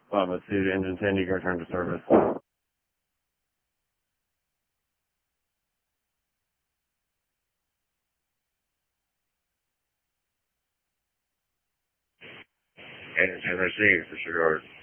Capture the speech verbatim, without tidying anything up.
Lima two to engine ten, you can return to service. Engine ten received, disregard.